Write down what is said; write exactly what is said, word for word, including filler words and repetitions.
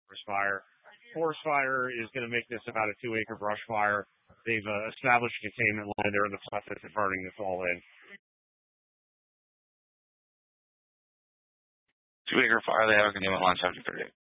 forest fire. Forest fire is going to make this about a two-acre brush fire. They've uh, established a containment line. They're in the process of burning this all in. Two-acre fire, they have a containment line seventy thirty.